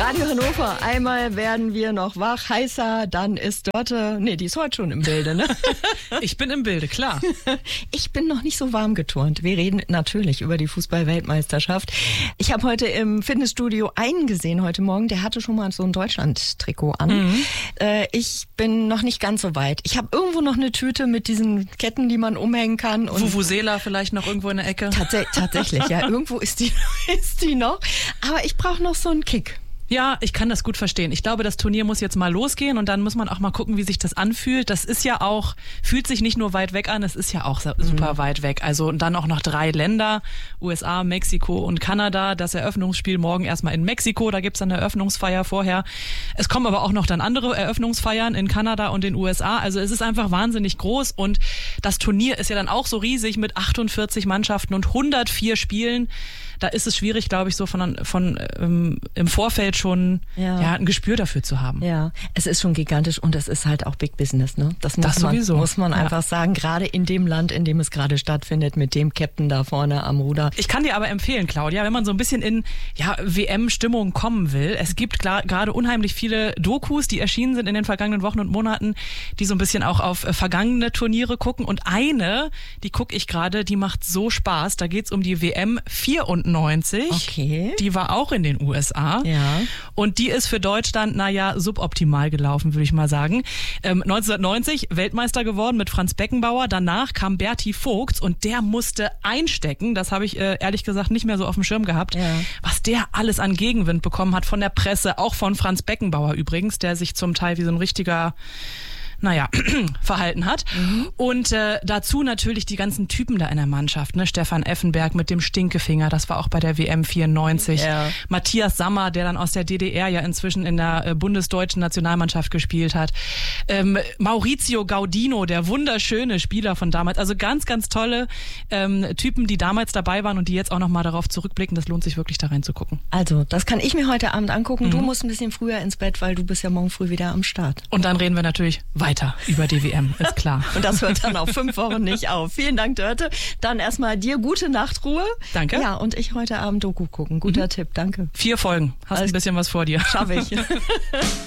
Radio Hannover, einmal werden wir noch wach, heißer, dann ist Dörte, die ist heute schon im Bilde, ne? Ich bin im Bilde, klar. Ich bin noch nicht so warm geturnt. Wir reden natürlich über die Fußball-Weltmeisterschaft. Ich habe heute im Fitnessstudio einen gesehen heute Morgen, der hatte schon mal so ein Deutschland-Trikot an. Ich bin noch nicht ganz so weit. Ich habe irgendwo noch eine Tüte mit diesen Ketten, die man umhängen kann. Vuvuzela vielleicht noch irgendwo in der Ecke. Tatsächlich, ja. Irgendwo ist die noch. Aber ich brauche noch so einen Kick. Ja, ich kann das gut verstehen. Ich glaube, das Turnier muss jetzt mal losgehen und dann muss man auch mal gucken, wie sich das anfühlt. Das ist ja auch, fühlt sich nicht nur weit weg an, es ist ja auch super weit weg. Also und dann auch noch 3 Länder, USA, Mexiko und Kanada. Das Eröffnungsspiel morgen erstmal in Mexiko, da gibt's dann eine Eröffnungsfeier vorher. Es kommen aber auch noch dann andere Eröffnungsfeiern in Kanada und den USA. Also es ist einfach wahnsinnig groß und das Turnier ist ja dann auch so riesig mit 48 Mannschaften und 104 Spielen. Da ist es schwierig, glaube ich, so im Vorfeld schon ein Gespür dafür zu haben. Ja, es ist schon gigantisch und es ist halt auch Big Business, ne? Das muss man einfach sagen, gerade in dem Land, in dem es gerade stattfindet, mit dem Captain da vorne am Ruder. Ich kann dir aber empfehlen, Claudia, wenn man so ein bisschen in WM-Stimmung kommen will, es gibt gerade unheimlich viele Dokus, die erschienen sind in den vergangenen Wochen und Monaten, die so ein bisschen auch auf vergangene Turniere gucken und eine, die gucke ich gerade, die macht so Spaß, da geht's um die WM 94. Okay. Die war auch in den USA. Ja. Und die ist für Deutschland, suboptimal gelaufen, würde ich mal sagen. 1990 Weltmeister geworden mit Franz Beckenbauer. Danach kam Berti Vogts und der musste einstecken. Das habe ich ehrlich gesagt nicht mehr so auf dem Schirm gehabt. Ja. Was der alles an Gegenwind bekommen hat von der Presse, auch von Franz Beckenbauer übrigens, der sich zum Teil wie so ein richtiger verhalten hat. Und dazu natürlich die ganzen Typen da in der Mannschaft. Ne? Stefan Effenberg mit dem Stinkefinger, das war auch bei der WM 94. Ja. Matthias Sammer, der dann aus der DDR ja inzwischen in der bundesdeutschen Nationalmannschaft gespielt hat. Maurizio Gaudino, der wunderschöne Spieler von damals. Also ganz, ganz tolle Typen, die damals dabei waren und die jetzt auch nochmal darauf zurückblicken. Das lohnt sich wirklich da reinzugucken. Also, das kann ich mir heute Abend angucken. Du musst ein bisschen früher ins Bett, weil du bist ja morgen früh wieder am Start. Und dann reden wir natürlich weiter über die WM, ist klar. Und das hört dann auf 5 Wochen nicht auf. Vielen Dank, Dörte. Dann erstmal dir gute Nachtruhe. Danke. Ja, und ich heute Abend Doku gucken. Guter Tipp, danke. 4 Folgen. Hast ein bisschen was vor dir. Schaffe ich.